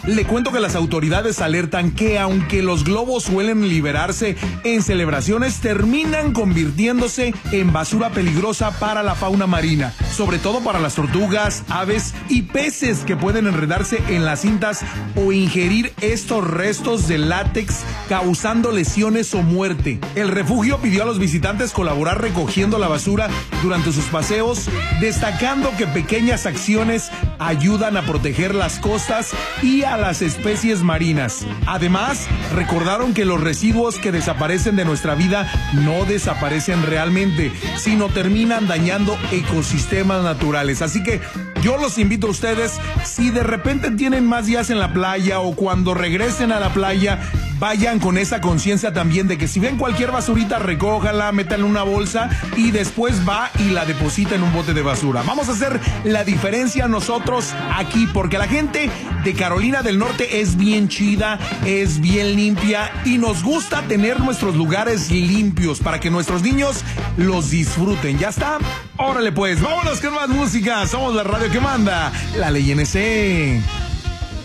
Le cuento que las autoridades alertan que aunque los globos suelen liberarse en celebraciones, terminan convirtiéndose en basura peligrosa para la fauna marina, sobre todo para las tortugas, aves y peces que pueden enredarse en las cintas o ingerir estos restos de látex, causando lesiones o muerte. El refugio pidió a los visitantes colaborar recogiendo la basura durante sus paseos, destacando que pequeñas acciones ayudan a proteger las costas y a las especies marinas. Además, recordaron que los residuos que desaparecen de nuestra vida no desaparecen realmente, sino terminan dañando ecosistemas naturales. Así que yo los invito a ustedes, si de repente tienen más días en la playa o cuando regresen a la playa, vayan con esa conciencia también de que si ven cualquier basurita, recójanla, métanla en una bolsa y después va y la deposita en un bote de basura. Vamos a hacer la diferencia nosotros aquí, porque la gente de Carolina del Norte es bien chida, es bien limpia y nos gusta tener nuestros lugares limpios para que nuestros niños los disfruten. ¿Ya está? Órale pues, vámonos con más música. Somos la radio que manda, la ley NC.